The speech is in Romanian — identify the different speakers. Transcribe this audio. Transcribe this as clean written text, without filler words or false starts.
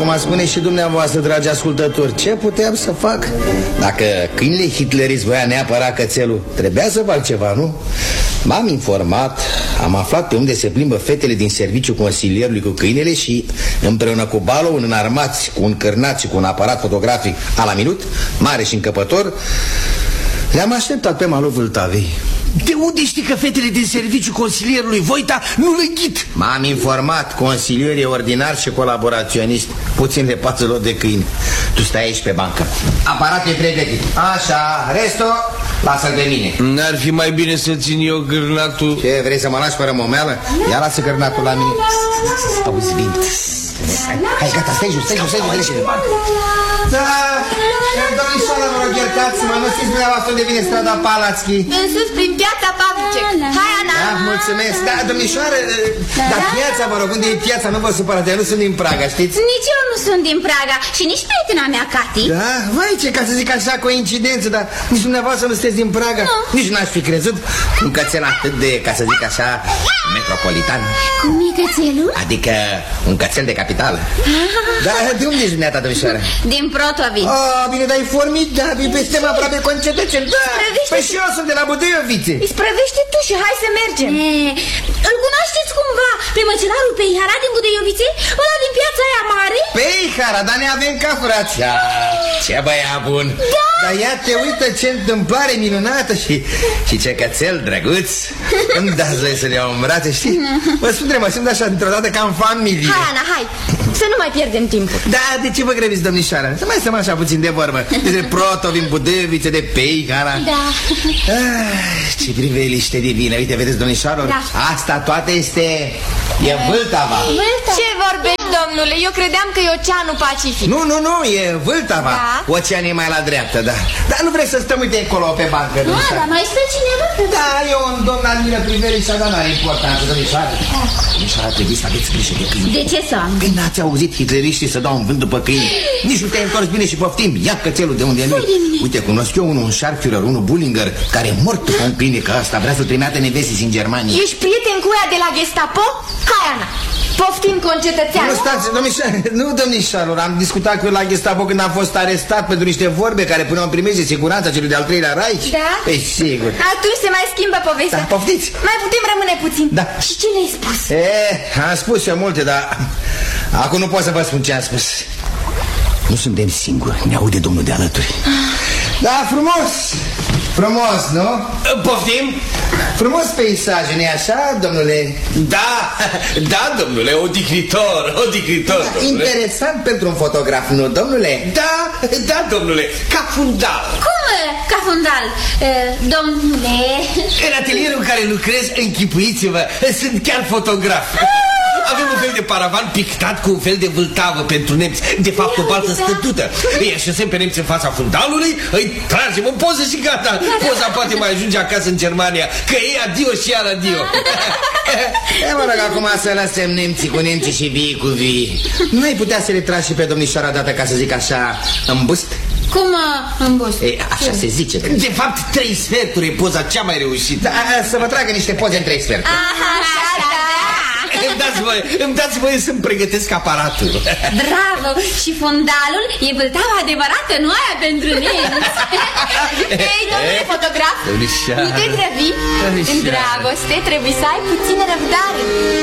Speaker 1: cum spune și dumneavoastră, dragi ascultători, ce puteam să fac? Dacă câinele hitlerist voia neapărat cățelul, trebuia să fac ceva, nu? M-am informat, am aflat pe unde se plimbă fetele din serviciul consilierului cu câinele și împreună cu balou, înarmați cu un cârnat și cu un aparat fotografic a la minut, mare și încăpător, le-am așteptat pe malul Vâltavei.
Speaker 2: De unde știi că fetele din serviciul consilierului Voita nu le ghit?
Speaker 1: M-am informat, consilier e ordinar și colaboraționist. Puțin de pață lor de câini. Tu stai aici pe bancă. Aparatul e pregătit. Așa, restul lasă-l de mine.
Speaker 2: N-ar fi mai bine să țin eu cârnatul?
Speaker 1: Ce, vrei să mă lași fără momeală? Ia lasă cârnatul la mine. Auzi, vin. Hai, gata, stai jos, Da, domnișoară, vă rog, iertați-mă, nu știți dumneavoastră unde vine strada Palațchi?
Speaker 3: În sus, prin piața Pavlicek. Hai, Ana.
Speaker 1: Da, mulțumesc. Da, domnișoară, dar piața, vă rog, unde e piața? Nu vă supărați, eu nu sunt din Praga, știți?
Speaker 3: Nici eu nu sunt din Praga și nici prietena mea, Cati.
Speaker 1: Da, vai, ce, ca să zic așa, coincidență, dar nici dumneavoastră nu sunteți din Praga. Nici n-aș fi crezut. Un cățel atât de, ca să zic așa, metropolitan.
Speaker 3: Cum e cățelul?
Speaker 1: Adică un cățel de capitală. Da, de unde ești dumneata, domnișoară?
Speaker 3: Din Protovi.
Speaker 1: Bine, dar e formidabil, pe stema aproape concetățeni. Da, păi și eu sunt de la Budeiovițe.
Speaker 3: Isprăvește tu și hai să mergem. Îl cunoașteți cumva pe măcelarul Peihara din Budeiovițe? Ăla din piața aia mare?
Speaker 1: Peihara, dar ne avem ca frați. Ce băiat bun.
Speaker 3: Da.
Speaker 1: Dar ia te uită ce întâmplare minunată și ce cățel drăguț. Îmi dați voi să le iau în brațe, știi? Vă spun, mă simt așa dintr-o dată ca în familie.
Speaker 3: Hai, Ana, hai, să nu mai pierdem timpul.
Speaker 1: Da, de ce vă grăbiți, domnișoară? Să mai stăm așa puțin de vorbă. Despre Protovi, Budeiovițe, de Peihara.
Speaker 3: Da.
Speaker 1: Ce priveliște divină. Uite, vedeți, domnișoară?
Speaker 3: Da.
Speaker 1: Asta toate este... E Vâltava.
Speaker 3: Ce vorbești, domnule? Eu credeam că e Oceanul Pacific.
Speaker 1: Nu, e Vâltava.
Speaker 3: Da.
Speaker 1: Oceanul e mai la dreapta, da. Dar nu vrei să stăm, uite, acolo pe bancă, domnișoară?
Speaker 3: Dar mai stă cineva?
Speaker 1: Da, e un domn al mine priveliște, dar nu are importanță, domnișoară. Domnișoară, trebuie să aveți grijă de câini.
Speaker 3: De ce să am?
Speaker 1: Când ați auzit hitleriștii să dau în vânt după câini? Nici nu te-ai întors bine și poftim. Ia cățelul de unde nu. Uite, cunosc eu unul, un Scharführer, unul Bullinger, care e mort după un câine ca asta. Vrea să-l trimeată nevestis în Germania.
Speaker 3: Ești prieten cu ea de la Gestapo? Hai, Ana, poftim concetățean.
Speaker 1: Nu stați, domnișoară, nu, domnișoară. Am discutat cu el la Gestapo când am fost arestat pentru niște vorbe care puneau în primejde siguranța celui de-al treilea Reich.
Speaker 3: Da?
Speaker 1: Păi sigur.
Speaker 3: Atunci se mai schimbă povestea.
Speaker 1: Da, poftiți.
Speaker 3: Mai putem rămâne puțin.
Speaker 1: Da.
Speaker 3: Și ce le-ai spus?
Speaker 1: Am spus eu multe, dar acum nu pot să vă spun ce am spus. Nu suntem singuri, ne aude domnul de alături. Da, frumos, nu?
Speaker 2: Poftim?
Speaker 1: Frumos peisaj, nu-i așa, domnule?
Speaker 2: Da, domnule, odihnitor, domnule.
Speaker 1: Interesant pentru un fotograf, nu, domnule?
Speaker 2: Da, domnule, ca fundal.
Speaker 3: Cum, ca fundal, domnule?
Speaker 2: În atelierul în care lucrez, închipuiți-vă, sunt chiar fotograf. Avem un fel de paravan pictat cu un fel de Vâltavă pentru nemți. De fapt, o baltă stătută. Îi așezăm pe nemți în fața fundalului, îi tragem în poză și gata. Poza poate mai ajunge acasă în Germania, că e adio și iar adio.
Speaker 1: Mă rog, acum să lăsăm nemții cu nemții și vii cu vii. Nu ai putea să le tragi și pe domnișoara dată, ca să zic așa, în bust?
Speaker 3: Cum în bust?
Speaker 1: Așa se zice.
Speaker 2: De fapt, 3 sferturi e poza cea mai reușită.
Speaker 1: Să vă tragă niște poze în 3 sferturi.
Speaker 2: Îmi dați voie să-mi pregătesc aparatul.
Speaker 3: Bravo! Și fundalul e Vâltava adevărată, nu aia pentru nemți. Ei, domnule fotograf, nu te grăbi. În dragoste trebuie să ai puțină răbdare.